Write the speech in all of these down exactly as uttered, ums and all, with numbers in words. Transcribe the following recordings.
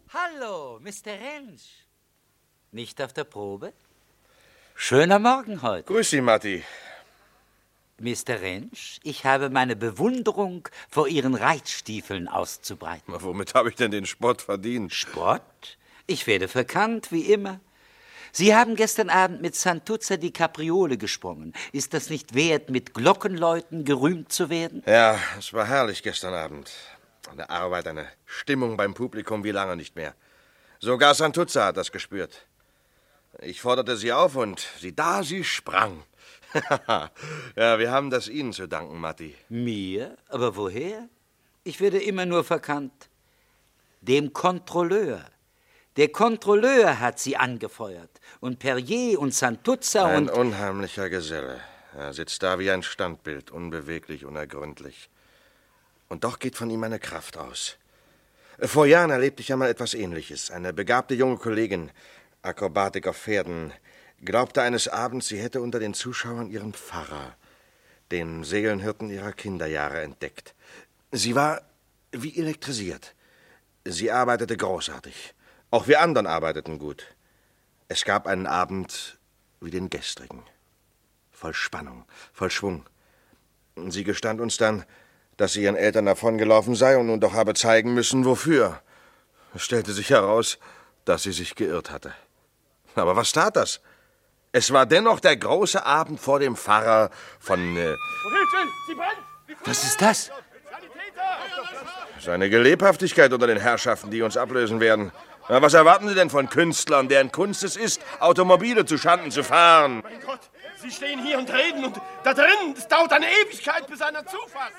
Hallo, Mister Rentsch. Nicht auf der Probe? Schöner Morgen heute. Grüß Sie, Matti. Mister Rentsch, ich habe meine Bewunderung vor Ihren Reitstiefeln auszubreiten. Na, womit habe ich denn den Spott verdient? Spott? Ich werde verkannt, wie immer. Sie haben gestern Abend mit Santuzza die Kapriole gesprungen. Ist das nicht wert, mit Glockenläuten gerühmt zu werden? Ja, es war herrlich gestern Abend. Eine Arbeit, eine Stimmung beim Publikum wie lange nicht mehr. Sogar Santuzza hat das gespürt. Ich forderte sie auf und sie da, sie sprang. Ja, wir haben das Ihnen zu danken, Matti. Mir? Aber woher? Ich werde immer nur verkannt. Dem Kontrolleur. Der Kontrolleur hat sie angefeuert. Und Perrier und Santuzza und... Ein unheimlicher Geselle. Er sitzt da wie ein Standbild, unbeweglich, unergründlich. Und doch geht von ihm eine Kraft aus. Vor Jahren erlebte ich einmal etwas Ähnliches. Eine begabte junge Kollegin, Akrobatik auf Pferden, glaubte eines Abends, sie hätte unter den Zuschauern ihren Pfarrer, den Seelenhirten ihrer Kinderjahre, entdeckt. Sie war wie elektrisiert. Sie arbeitete großartig. Auch wir anderen arbeiteten gut. Es gab einen Abend wie den gestrigen. Voll Spannung, voll Schwung. Sie gestand uns dann, dass sie ihren Eltern davongelaufen sei und nun doch habe zeigen müssen, wofür. Es stellte sich heraus, dass sie sich geirrt hatte. Aber was tat das? Es war dennoch der große Abend vor dem Pfarrer von... Äh Sie brennt! Was ist das? Seine Lebhaftigkeit unter den Herrschaften, die uns ablösen werden. Na, was erwarten Sie denn von Künstlern, deren Kunst es ist, Automobile zu Schanden zu fahren? Mein Gott, Sie stehen hier und reden und da drin, es dauert eine Ewigkeit, bis einer zufasst.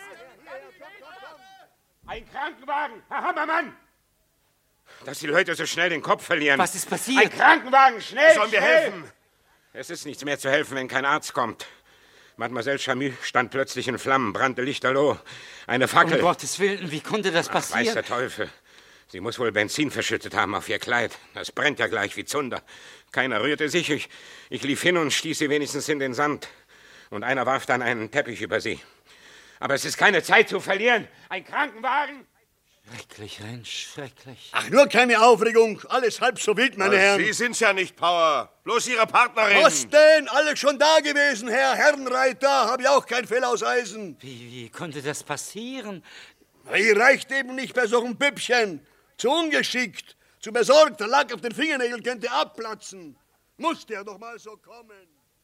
Ein Krankenwagen, Herr Hammermann! Dass die Leute so schnell den Kopf verlieren. Was ist passiert? Ein Krankenwagen, schnell! Sollen wir schnell. helfen? Es ist nichts mehr zu helfen, wenn kein Arzt kommt. Mademoiselle Chamy stand plötzlich in Flammen, brannte lichterloh. Eine Fackel. Um Gottes Willen, wie konnte das Ach, passieren? weiß der Teufel. Sie muss wohl Benzin verschüttet haben auf ihr Kleid. Das brennt ja gleich wie Zunder. Keiner rührte sich. Ich, ich lief hin und stieß sie wenigstens in den Sand. Und einer warf dann einen Teppich über sie. Aber es ist keine Zeit zu verlieren. Ein Krankenwagen... Schrecklich, Rentsch, schrecklich. Ach, nur keine Aufregung. Alles halb so wild, meine Herren. Sie sind's ja nicht, Power. Bloß Ihre Partnerin. Was denn? Alle schon da gewesen, Herr Herrenreiter. Hab ich auch kein Fell aus Eisen. Wie, wie konnte das passieren? Ihr reicht eben nicht bei so einem Püppchen. Zu ungeschickt, zu besorgt. Der Lack auf den Fingernägeln könnte abplatzen. Musste ja doch mal so kommen.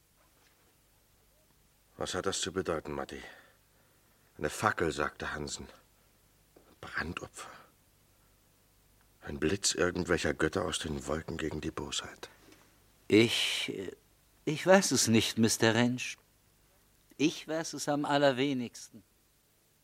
Was hat das zu bedeuten, Matti? Eine Fackel, sagte Hansen. Brandopfer. Ein Blitz irgendwelcher Götter aus den Wolken gegen die Bosheit. Ich... ich weiß es nicht, Mister Rentsch. Ich weiß es am allerwenigsten.